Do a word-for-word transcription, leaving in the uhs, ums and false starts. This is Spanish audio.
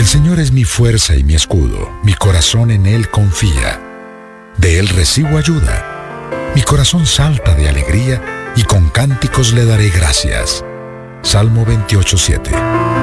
Señor es mi fuerza y mi escudo, mi corazón en Él confía. De Él recibo ayuda. Mi corazón salta de alegría y con cánticos le daré gracias. Salmo veintiocho, siete.